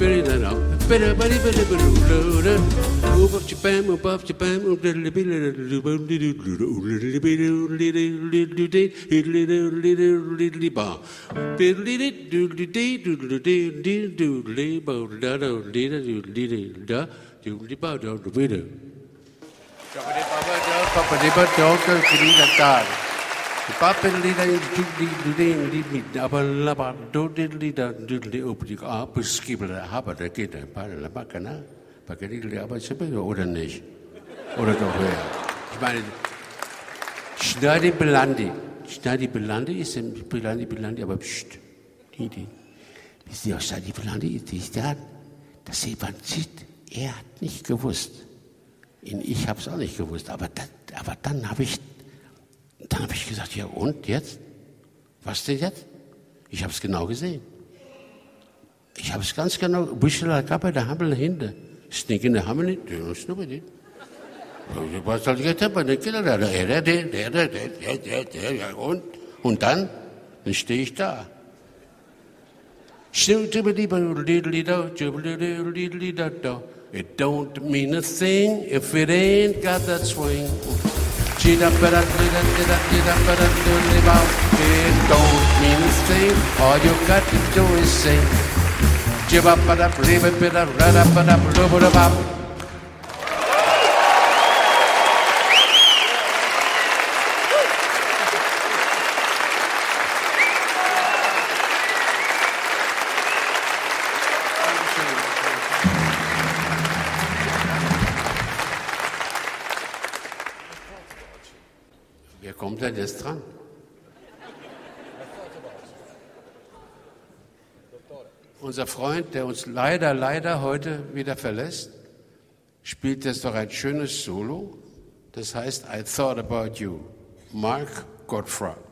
Oder nicht? Oder doch höher? Ich meine, Schneidy Belandi ist Belandi, aber pst, wisst ihr, was Schneidy Belandi ist? Das Evangelit, er hat nicht gewusst. Ich habe es auch nicht gewusst, aber dann habe ich gesagt, ja und jetzt? Was denn jetzt? Ich habe es genau gesehen. Ich habe es ganz genau, Büschel gab bei der Hammel hinter. Stinken der Hammel nicht, der ist nur bei dir. Was soll ich jetzt haben? Und dann stehe ich da. It don't mean a thing if it ain't got that swing. It don't mean a thing, all you got to do is sing. Wer kommt denn jetzt dran? Unser Freund, der uns leider heute wieder verlässt, spielt jetzt doch ein schönes Solo. Das heißt I Thought About You. Mark Gottfried.